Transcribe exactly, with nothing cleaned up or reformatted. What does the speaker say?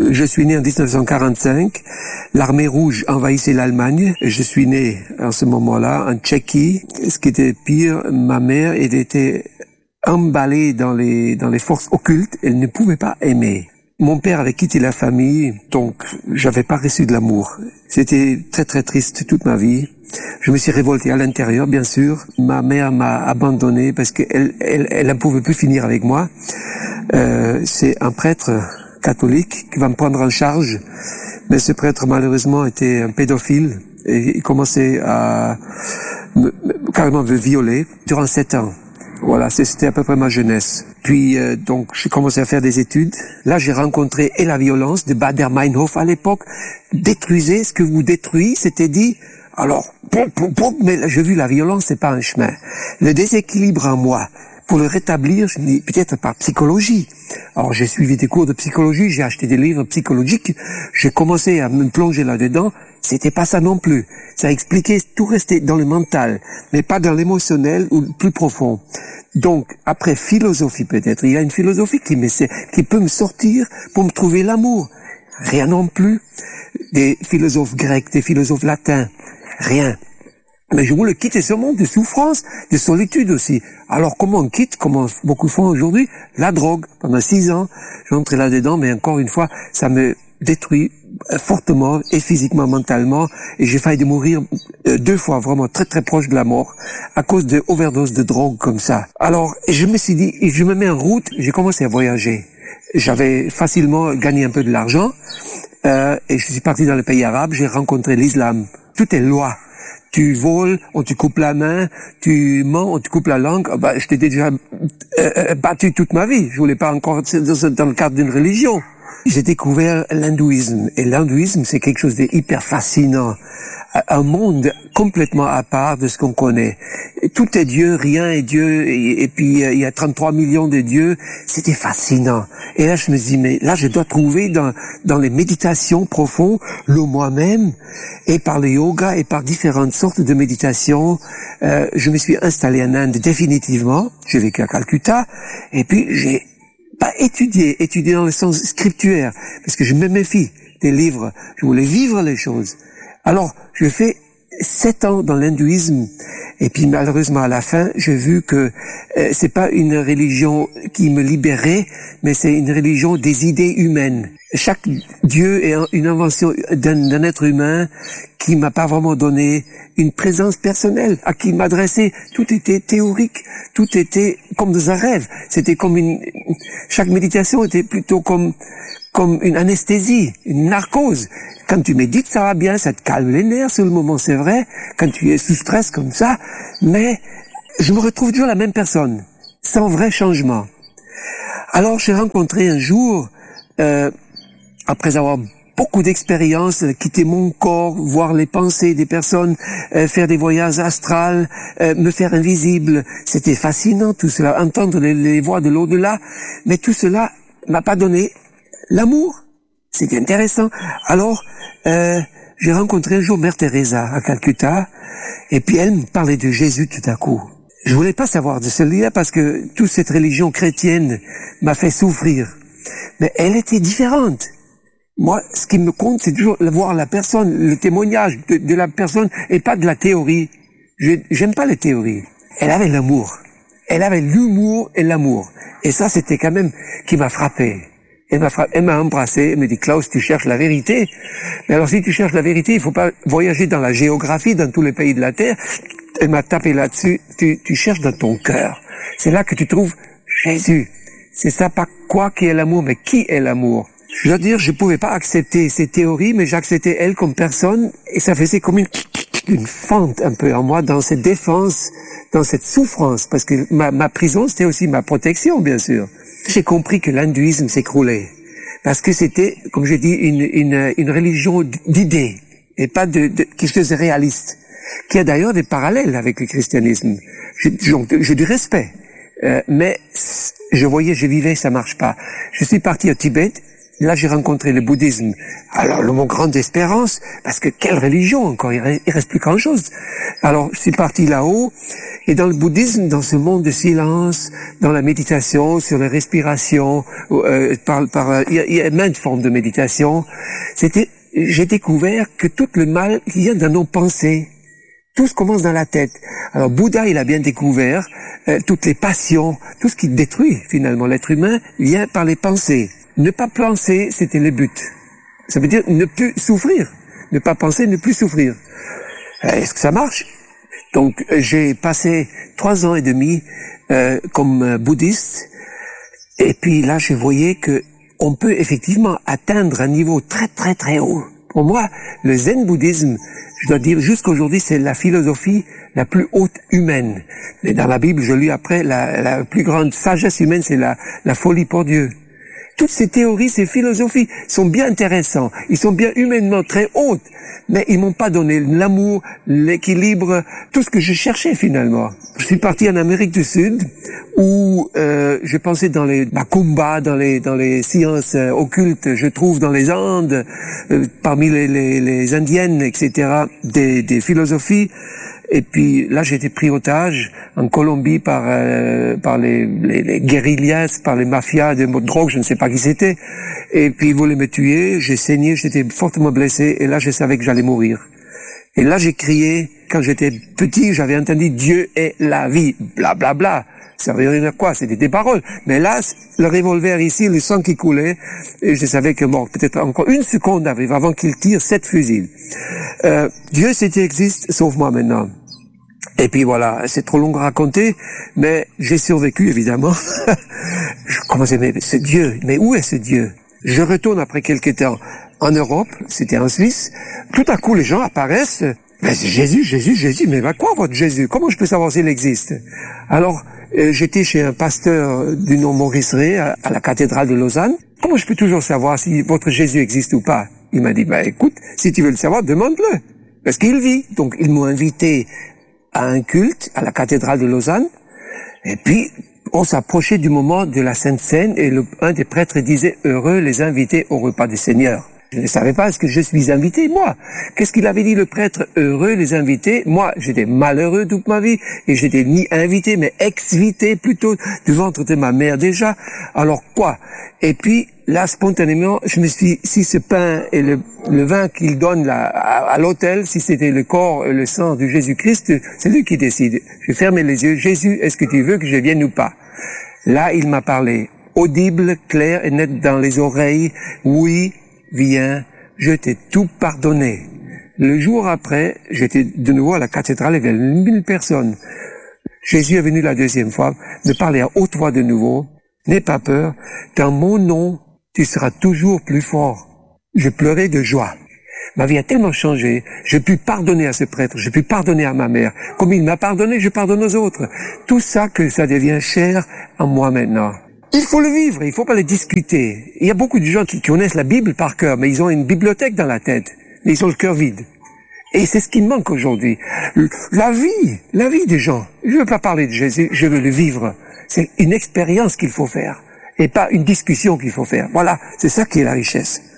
Je suis né en dix-neuf cent quarante-cinq. L'armée rouge envahissait l'Allemagne. Je suis né à ce moment-là en Tchéquie. Ce qui était pire, ma mère elle était emballée dans les dans les forces occultes. Elle ne pouvait pas aimer. Mon père avait quitté la famille, donc j'avais pas reçu de l'amour. C'était très très triste toute ma vie. Je me suis révolté à l'intérieur, bien sûr. Ma mère m'a abandonné parce qu'elle elle elle ne pouvait plus finir avec moi. Euh, c'est un prêtre catholique qui va me prendre en charge, mais ce prêtre malheureusement était un pédophile et il commençait à me, me, carrément me violer durant sept ans. Voilà, c'était à peu près ma jeunesse. Puis euh, donc j'ai commencé à faire des études. Là j'ai rencontré et la violence de Baader-Meinhof à l'époque. Détruisez ce que vous détruisez, c'était dit. Alors, pom, pom, pom, mais là, j'ai vu la violence, c'est pas un chemin. Le déséquilibre en moi, pour le rétablir, je dis peut-être par psychologie. Alors j'ai suivi des cours de psychologie, j'ai acheté des livres psychologiques, j'ai commencé à me plonger là-dedans. C'était pas ça non plus. Ça expliquait tout restait dans le mental, mais pas dans l'émotionnel ou le plus profond. Donc après philosophie peut-être, il y a une philosophie qui me qui peut me sortir pour me trouver l'amour. Rien non plus. Des philosophes grecs, des philosophes latins, rien. Mais je voulais quitter ce monde de souffrance, de solitude aussi. Alors comment on quitte, comment beaucoup font aujourd'hui? La drogue. Pendant six ans, j'entrais là-dedans, mais encore une fois, ça me détruit fortement, et physiquement, mentalement, et j'ai failli de mourir euh, deux fois, vraiment très très proche de la mort, à cause de overdose de drogue comme ça. Alors, je me suis dit, je me mets en route, j'ai commencé à voyager. J'avais facilement gagné un peu de l'argent, euh, et je suis parti dans les pays arabes, j'ai rencontré l'islam. Tout est loi. Tu voles, on te coupe la main, tu mens, on te coupe la langue. Bah, je t'ai déjà euh, battu toute ma vie. Je voulais pas encore dans le cadre d'une religion. J'ai découvert l'hindouisme. Et l'hindouisme, c'est quelque chose de hyper fascinant. Un monde complètement à part de ce qu'on connaît. Tout est Dieu, rien est Dieu, et, et puis il y a trente-trois millions de dieux. C'était fascinant. Et là, je me dis, mais là, je dois trouver dans, dans les méditations profondes le moi-même, et par le yoga, et par différentes sortes de méditations. Euh, je me suis installé en Inde définitivement. J'ai vécu à Calcutta, et puis j'ai pas étudié, étudié dans le sens scripturaire, parce que je me méfie des livres. Je voulais vivre les choses. Alors, je fais sept ans dans l'hindouisme, et puis malheureusement à la fin, j'ai vu que euh, c'est pas une religion qui me libérait, mais c'est une religion des idées humaines. Chaque dieu est une invention d'un, d'un être humain qui m'a pas vraiment donné une présence personnelle à qui m'adresser. Tout était théorique, tout était comme dans un rêve. C'était comme une, chaque méditation était plutôt comme comme une anesthésie, une narcose. Quand tu médites, ça va bien, ça te calme les nerfs sur le moment, c'est vrai, quand tu es sous stress comme ça, mais je me retrouve toujours la même personne, sans vrai changement. Alors j'ai rencontré un jour, euh, après avoir beaucoup d'expériences, quitter mon corps, voir les pensées des personnes, euh, faire des voyages astrales, euh, me faire invisible, c'était fascinant tout cela, entendre les, les voix de l'au-delà, mais tout cela m'a pas donné l'amour. C'était intéressant. Alors, euh, j'ai rencontré un jour Mère Teresa à Calcutta, et puis elle me parlait de Jésus tout à coup. Je voulais pas savoir de celui-là parce que toute cette religion chrétienne m'a fait souffrir. Mais elle était différente. Moi, ce qui me compte, c'est toujours voir la personne, le témoignage de, de la personne, et pas de la théorie. Je, j'aime pas les théories. Elle avait l'amour. Elle avait l'humour et l'amour. Et ça, c'était quand même qui m'a frappé. Elle m'a, frappé, elle m'a embrassé, elle me dit, Klaus, tu cherches la vérité. Mais alors, si tu cherches la vérité, il faut pas voyager dans la géographie, dans tous les pays de la Terre. Elle m'a tapé là-dessus. Tu, tu cherches dans ton cœur. C'est là que tu trouves Jésus. C'est ça, pas quoi qui est l'amour, mais qui est l'amour. Je dois dire, je pouvais pas accepter ces théories, mais j'acceptais elle comme personne, et ça faisait comme une, une fente un peu en moi dans cette défense, dans cette souffrance, parce que ma, ma prison, c'était aussi ma protection, bien sûr. J'ai compris que l'hindouisme s'écroulait, parce que c'était, comme j'ai dit, une, une, une religion d'idées, et pas de, de quelque chose de réaliste, qui a d'ailleurs des parallèles avec le christianisme. J'ai, j'ai du respect, euh, mais je voyais, je vivais, ça marche pas. Je suis parti au Tibet, Là, j'ai rencontré le bouddhisme. Alors, le mot grande espérance, parce que quelle religion encore, il reste, il reste plus grand chose. Alors, je suis parti là-haut, et dans le bouddhisme, dans ce monde de silence, dans la méditation, sur la respiration, euh, par, par, il y a, il y a maintes formes de méditation. C'était, j'ai découvert que tout le mal vient dans nos pensées. Tout se commence dans la tête. Alors, Bouddha, il a bien découvert euh, toutes les passions, tout ce qui détruit finalement l'être humain vient par les pensées. Ne pas penser, c'était le but. Ça veut dire ne plus souffrir. Ne pas penser, ne plus souffrir. Est-ce que ça marche? Donc, j'ai passé trois ans et demi euh, comme bouddhiste. Et puis là, je voyais que on peut effectivement atteindre un niveau très, très, très haut. Pour moi, le zen bouddhisme, je dois dire, jusqu'aujourd'hui, c'est la philosophie la plus haute humaine. Mais dans la Bible, je lis après, la, la plus grande sagesse humaine, c'est la, la folie pour Dieu. Toutes ces théories, ces philosophies sont bien intéressantes. Ils sont bien humainement très hautes. Mais ils m'ont pas donné l'amour, l'équilibre, tout ce que je cherchais finalement. Je suis parti en Amérique du Sud où euh, je pensais dans les macumba, dans les dans les sciences euh, occultes, je trouve dans les Andes, euh, parmi les, les, les indiennes, et cetera, des, des philosophies. Et puis là, j'ai été pris otage en Colombie par euh, par les, les, les guérillas, par les mafias de drogue, je ne sais pas qui c'était. Et puis ils voulaient me tuer, j'ai saigné, j'étais fortement blessé, et là, je savais que j'allais mourir. Et là, j'ai crié, quand j'étais petit, j'avais entendu « Dieu est la vie », bla bla bla. Ça veut dire quoi? C'était des paroles. Mais là, le revolver ici, le sang qui coulait, et je savais que bon, peut-être encore une seconde arrive avant qu'il tire sept fusils. Euh, Dieu, si tu existes, sauve-moi maintenant. Et puis voilà, c'est trop long à raconter, mais j'ai survécu, évidemment. Je commençais, mais ce Dieu, mais où est ce Dieu? Je retourne après quelques temps en Europe, c'était en Suisse. Tout à coup, les gens apparaissent. Mais c'est Jésus, Jésus, Jésus, mais à quoi votre Jésus? Comment je peux savoir s'il existe? Alors, euh, j'étais chez un pasteur du nom Maurice Ray à, à la cathédrale de Lausanne. Comment je peux toujours savoir si votre Jésus existe ou pas? Il m'a dit, bah écoute, si tu veux le savoir, demande-le. Parce qu'il vit. Donc, ils m'ont invité à un culte à la cathédrale de Lausanne. Et puis, on s'approchait du moment de la Sainte Seine et le, un des prêtres disait « Heureux les invités au repas du Seigneur ». Je ne savais pas, est-ce que je suis invité, moi? Qu'est-ce qu'il avait dit, le prêtre? Heureux les invités. Moi, j'étais malheureux toute ma vie, et j'étais ni invité, mais ex-vité plutôt, du ventre de ma mère déjà. Alors quoi? Et puis, là, spontanément, je me suis dit, si ce pain et le, le vin qu'il donne là, à, à l'autel, si c'était le corps et le sang de Jésus-Christ, c'est lui qui décide. Je fermais les yeux. Jésus, est-ce que tu veux que je vienne ou pas? Là, il m'a parlé, audible, clair et net dans les oreilles. Oui, viens, je t'ai tout pardonné. Le jour après, j'étais de nouveau à la cathédrale, il y avait mille personnes. Jésus est venu la deuxième fois, me parler à haute voix de nouveau. N'aie pas peur, dans mon nom, tu seras toujours plus fort. Je pleurais de joie. Ma vie a tellement changé, je puis pardonner à ce prêtre, je puis pardonner à ma mère. Comme il m'a pardonné, je pardonne aux autres. Tout ça, que ça devient cher en moi maintenant. Il faut le vivre, il faut pas le discuter. Il y a beaucoup de gens qui connaissent la Bible par cœur, mais ils ont une bibliothèque dans la tête, mais ils ont le cœur vide. Et c'est ce qui me manque aujourd'hui. La vie, la vie des gens. Je veux pas parler de Jésus, je veux le vivre. C'est une expérience qu'il faut faire, et pas une discussion qu'il faut faire. Voilà, c'est ça qui est la richesse.